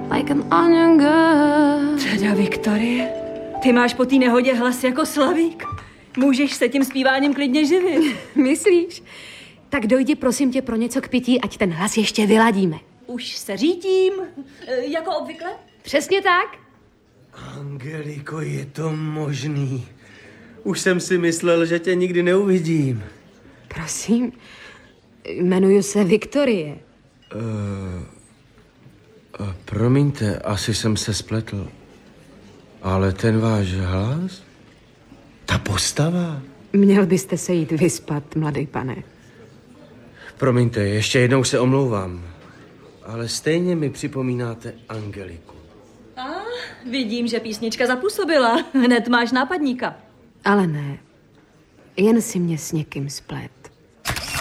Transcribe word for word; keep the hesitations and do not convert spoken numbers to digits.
like an onion girl. Teda Viktorie, ty máš po té nehodě hlas jako Slavík. Můžeš se tím zpíváním klidně živit. Myslíš? Tak dojdi prosím tě pro něco k pití, ať ten hlas ještě vyladíme. Už se řítím, jako obvykle. Přesně tak. Angeliko, je to možný. Už jsem si myslel, že tě nikdy neuvidím. Prosím, jmenuji se Viktorie. Uh, uh, promiňte, asi jsem se spletl. Ale ten váš hlas? Ta postava? Měl byste se jít vyspat, mladý pane. Promiňte, ještě jednou se omlouvám. Ale stejně mi připomínáte Angeliku. A vidím, že písnička zapůsobila. Hned máš nápadníka. Ale ne, jen si mě s někým splet.